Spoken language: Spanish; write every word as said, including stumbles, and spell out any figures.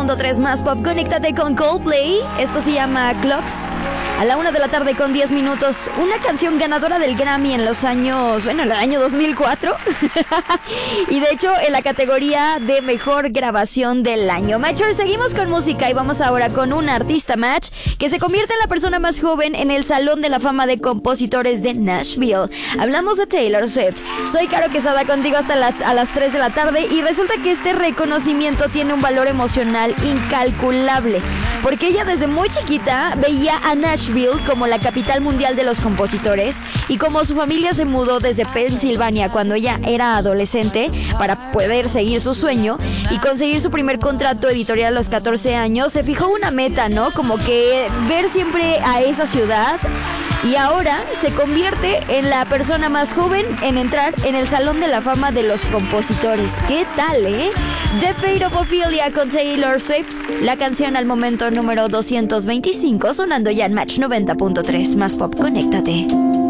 punto tres más pop. Conéctate con Coldplay. Esto se llama Clocks. A la una de la tarde con diez minutos. Una canción ganadora del Grammy en los años... Bueno, en el año dos mil cuatro. Y de hecho, en la categoría de mejor grabación del año. Matcher, seguimos con música y vamos ahora con un artista, Match, que se convierte en la persona más joven en el Salón de la Fama de Compositores de Nashville. Hablamos de Taylor Swift. Soy Caro Quesada contigo hasta la, a las tres de la tarde y resulta que este reconocimiento tiene un valor emocional incalculable, porque ella desde muy chiquita veía a Nashville como la capital mundial de los compositores, y como su familia se mudó desde Pensilvania cuando ella era adolescente para poder seguir su sueño y conseguir su primer contrato editorial a los catorce años, se fijó una meta, ¿no? Como que ver siempre a esa ciudad, y ahora se convierte en la persona más joven en entrar en el Salón de la Fama de los Compositores. ¿Qué tal, eh? The Fate of Ophelia con Taylor Swift, la canción al momento número doscientos veinticinco, sonando ya en Match noventa punto tres más pop. Conéctate.